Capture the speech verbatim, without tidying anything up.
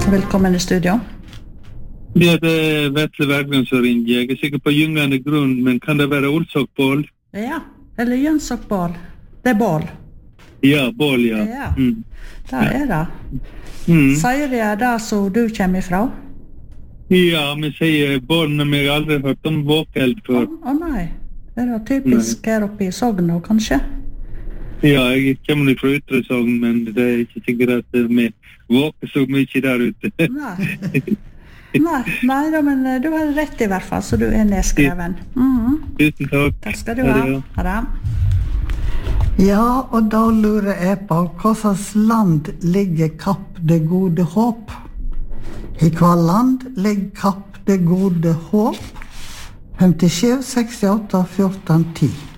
Velkommen i studio. Det er Vetle Berglund som ringer. Jeg er sikker på gyngende grunn, men kan det være Olsokbål? Ja, eller Jønsokbål. Det er bål. Ja, bål, ja. Ja, Mm. det er det. Mm. Sier de det som du kommer ifra? Ja, vi sier bål, men jeg har aldri hørt om våkeld Å før. å nei, er det typisk her oppe i Sogn, kanskje? Ja, jeg kommer fra Ytre Sogn, men det er ikke sikkert at vi våker så mye der ute. Nei. Nei, nei da, men du har rett i hvert fall, så du er nedskreven. Mhm. Tusen takk. Takk skal du ha. Ha det. Ja, og da lurer jeg på hva slags land ligger Kapp det gode håp? I hva land ligger Kapp det gode håp? femtisju, sekstiåtte, fjorten, ti.